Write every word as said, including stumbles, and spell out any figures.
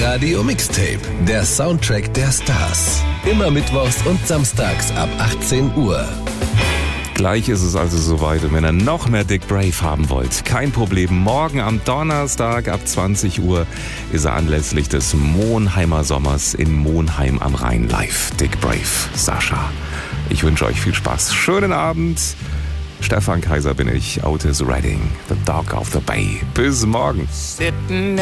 Radio Mixtape, der Soundtrack der Stars. Immer mittwochs und samstags ab achtzehn Uhr. Gleich ist es also soweit, und wenn ihr noch mehr Dick Brave haben wollt, kein Problem. Morgen am Donnerstag ab zwanzig Uhr ist er anlässlich des Monheimer Sommers in Monheim am Rhein live. Dick Brave, Sascha. Ich wünsche euch viel Spaß. Schönen Abend. Stefan Kaiser bin ich, Otis Redding, The Dog of the Bay. Bis morgen.